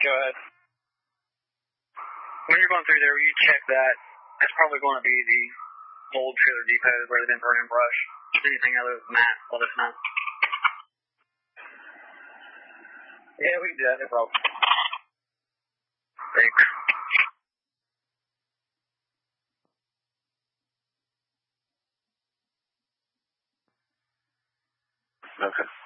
Go ahead. When you're going through there, you check that. That's probably going to be the old trailer depot where they've been burning brush. Anything other than that, let us know. Yeah, we can do that. No problem. Thanks. Okay.